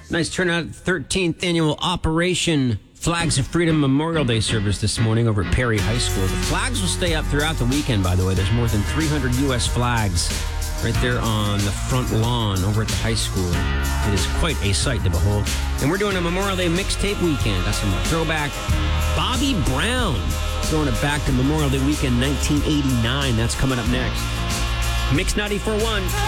Nice turnout at the 13th annual Operation Flags of Freedom Memorial Day service this morning over at Perry High School. The flags will stay up throughout the weekend, by the way. There's more than 300 U.S. flags right there on the front lawn over at the high school. It is quite a sight to behold. And we're doing a Memorial Day mixtape weekend. That's some throwback Bobby Brown. Throwing it back to Memorial Day weekend 1989. That's coming up next. Mix 94.1.